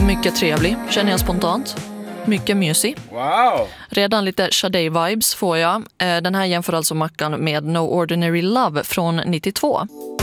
Mycket trevlig, känner jag spontant. Mycket mysig. Wow! Redan lite Sade-vibes får jag. Den här jämför alltså mackan med No Ordinary Love från 92.